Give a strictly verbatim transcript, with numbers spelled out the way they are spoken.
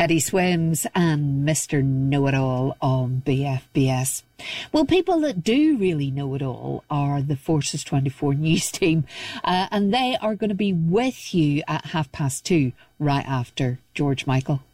Teddy Swims and Mister Know-It-All on B F B S. Well, people that do really know it all are the Forces twenty-four news team, uh, and they are going to be with you at half past two, right after George Michael.